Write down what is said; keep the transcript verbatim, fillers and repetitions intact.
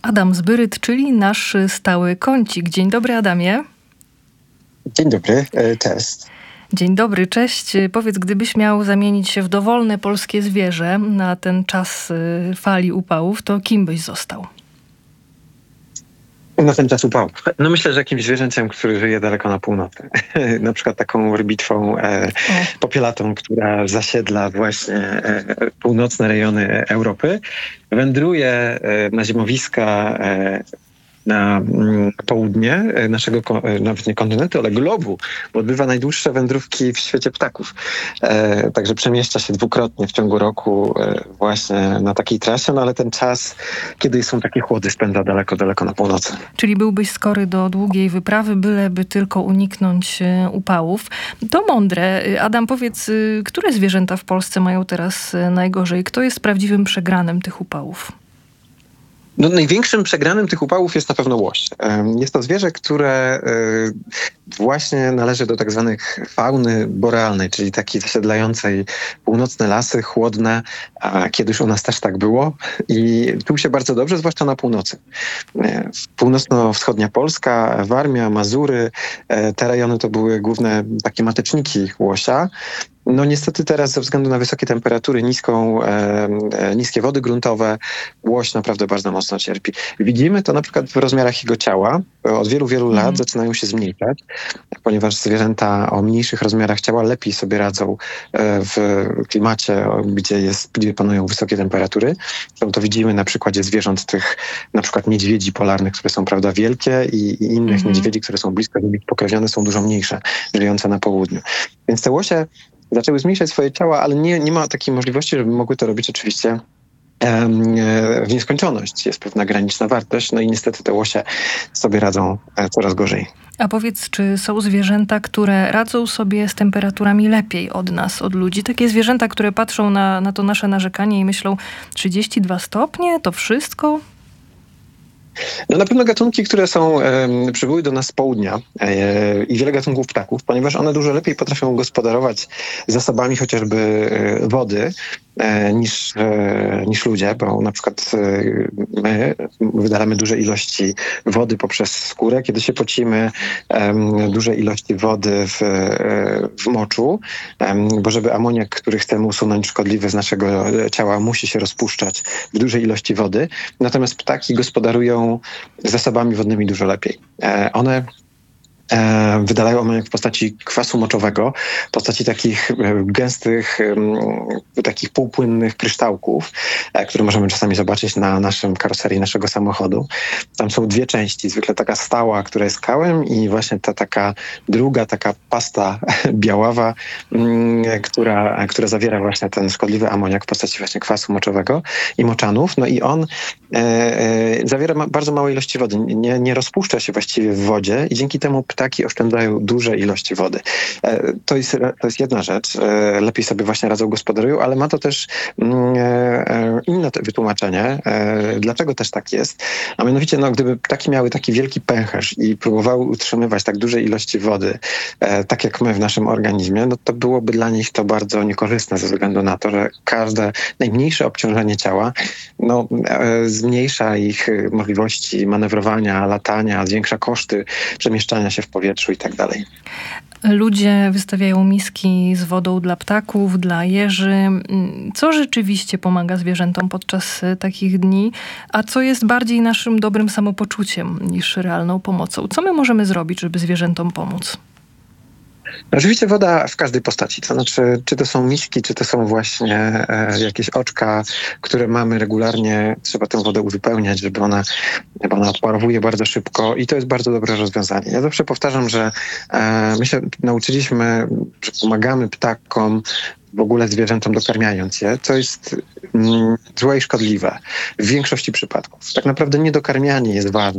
Adam Zbyryt, czyli nasz stały kącik. Dzień dobry, Adamie. Dzień dobry, cześć. Dzień dobry, cześć. Powiedz, gdybyś miał zamienić się w dowolne polskie zwierzę na ten czas fali upałów, to kim byś został? Na ten czas upał. No myślę, że jakimś zwierzęciem, który żyje daleko na północy. Na przykład taką rytwą e, popielatą, która zasiedla właśnie e, północne rejony Europy. Wędruje e, na zimowiska e, na mm, południe naszego, nawet nie kontynentu, ale globu, bo odbywa najdłuższe wędrówki w świecie ptaków. E, także przemieszcza się dwukrotnie w ciągu roku e, właśnie na takiej trasie, no ale ten czas, kiedy są takie chłody, spędza daleko, daleko na północy. Czyli byłbyś skory do długiej wyprawy, byleby tylko uniknąć upałów. To mądre. Adam, powiedz, które zwierzęta w Polsce mają teraz najgorzej? Kto jest prawdziwym przegranym tych upałów? No, największym przegranym tych upałów jest na pewno łoś. Jest to zwierzę, które właśnie należy do tak zwanych fauny borealnej, czyli takiej zasiedlającej północne lasy, chłodne, a kiedyś u nas też tak było i czuł się bardzo dobrze, zwłaszcza na północy. Północno-wschodnia Polska, Warmia, Mazury, te rejony to były główne takie mateczniki łosia. No niestety teraz ze względu na wysokie temperatury, niską, e, niskie wody gruntowe, łoś naprawdę bardzo mocno cierpi. Widzimy to na przykład w rozmiarach jego ciała. Od wielu, wielu lat mm. zaczynają się zmniejszać, ponieważ zwierzęta o mniejszych rozmiarach ciała lepiej sobie radzą w klimacie, gdzie, jest, gdzie panują wysokie temperatury. To widzimy na przykładzie zwierząt tych, na przykład niedźwiedzi polarnych, które są prawda wielkie i, i innych mm. niedźwiedzi, które są blisko nimi pokrewnione, są dużo mniejsze, żyjące na południu. Więc te łosie zaczęły zmniejszać swoje ciała, ale nie, nie ma takiej możliwości, żeby mogły to robić oczywiście w nieskończoność. Jest pewna graniczna wartość, no i niestety te łosie sobie radzą coraz gorzej. A powiedz, czy są zwierzęta, które radzą sobie z temperaturami lepiej od nas, od ludzi? Takie zwierzęta, które patrzą na, na to nasze narzekanie i myślą, trzydzieści dwa stopnie, to wszystko? No na pewno gatunki, które są e, przybyły do nas z południa e, i wiele gatunków ptaków, ponieważ one dużo lepiej potrafią gospodarować zasobami chociażby e, wody e, niż, e, niż ludzie, bo na przykład e, my wydalamy duże ilości wody poprzez skórę, kiedy się pocimy, e, duże ilości wody w, e, w moczu, e, bo żeby amoniak, który chcemy usunąć szkodliwy z naszego ciała, musi się rozpuszczać w dużej ilości wody. Natomiast ptaki gospodarują zasobami wodnymi dużo lepiej. E, one e, wydalają amoniak w postaci kwasu moczowego, w postaci takich e, gęstych, e, takich półpłynnych kryształków, e, które możemy czasami zobaczyć na naszym karoserii naszego samochodu. Tam są dwie części, zwykle taka stała, która jest kałem i właśnie ta taka druga, taka pasta biaława, m, która, która zawiera właśnie ten szkodliwy amoniak w postaci właśnie kwasu moczowego i moczanów. No i on e, e, zawiera ma, bardzo małe ilości wody, nie, nie rozpuszcza się właściwie w wodzie i dzięki temu ptaki oszczędzają duże ilości wody. E, to, jest, to jest jedna rzecz. E, lepiej sobie właśnie radzą, gospodarują, ale ma to też mm, e, inne wytłumaczenie, e, dlaczego też tak jest. A mianowicie, no, gdyby ptaki miały taki wielki pęcherz i próbowały utrzymywać tak duże ilości wody, e, tak jak my w naszym organizmie, no to byłoby dla nich to bardzo niekorzystne ze względu na to, że każde najmniejsze obciążenie ciała no, e, zmniejsza ich możliwości manewrowania, latania, zwiększa koszty przemieszczania się w powietrzu i tak dalej. Ludzie wystawiają miski z wodą dla ptaków, dla jeży. Co rzeczywiście pomaga zwierzętom podczas takich dni, a co jest bardziej naszym dobrym samopoczuciem niż realną pomocą? Co my możemy zrobić, żeby zwierzętom pomóc? Oczywiście woda w każdej postaci, to znaczy czy to są miski, czy to są właśnie e, jakieś oczka, które mamy regularnie, trzeba tę wodę uzupełniać, żeby ona, bo ona odparowuje bardzo szybko i to jest bardzo dobre rozwiązanie. Ja zawsze powtarzam, że e, my się nauczyliśmy, że pomagamy ptakom, w ogóle zwierzętom dokarmiając je, co jest mm, złe i szkodliwe w większości przypadków. Tak naprawdę niedokarmianie jest ważne.